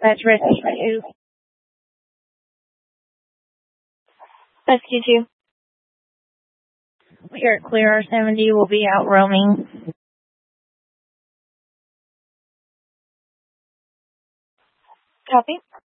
That's Rescue 2. Rescue 2. We are clear. R70 will be out roaming. Copy.